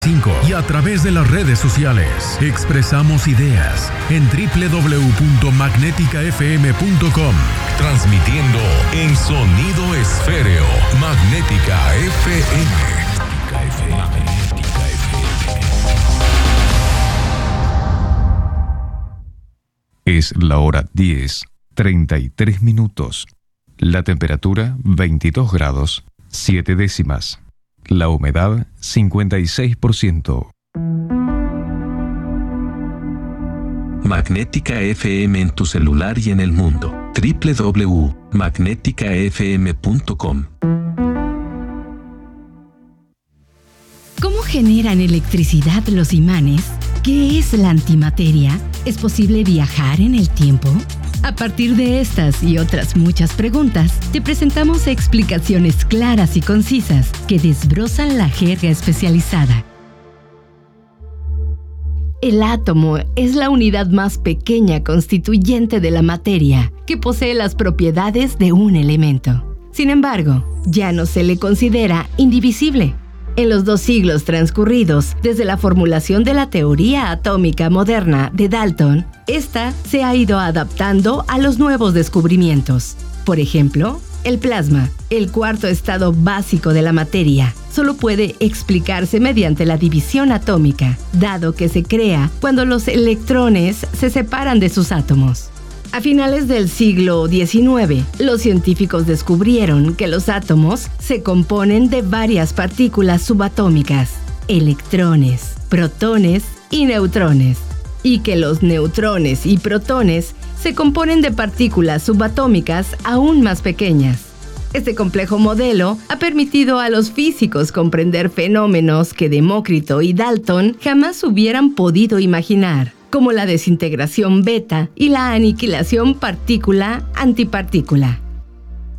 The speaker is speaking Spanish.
y a través de las redes sociales. Expresamos ideas en www.magneticafm.com. Transmitiendo en sonido esféreo. Magnética FM. Es la hora 10:33. La temperatura 22 grados 7 décimas. La humedad 56%. Magnética FM en tu celular y en el mundo. www.magneticafm.com. ¿Cómo generan electricidad los imanes? ¿Qué es la antimateria? ¿Es posible viajar en el tiempo? A partir de estas y otras muchas preguntas, te presentamos explicaciones claras y concisas que desbrozan la jerga especializada. El átomo es la unidad más pequeña constituyente de la materia, que posee las propiedades de un elemento. Sin embargo, ya no se le considera indivisible. En los 2 siglos transcurridos desde la formulación de la teoría atómica moderna de Dalton, esta se ha ido adaptando a los nuevos descubrimientos. Por ejemplo, el plasma, el cuarto estado básico de la materia, solo puede explicarse mediante la división atómica, dado que se crea cuando los electrones se separan de sus átomos. A finales del siglo XIX, los científicos descubrieron que los átomos se componen de varias partículas subatómicas, electrones, protones y neutrones, y que los neutrones y protones se componen de partículas subatómicas aún más pequeñas. Este complejo modelo ha permitido a los físicos comprender fenómenos que Demócrito y Dalton jamás hubieran podido imaginar, como la desintegración beta y la aniquilación partícula-antipartícula.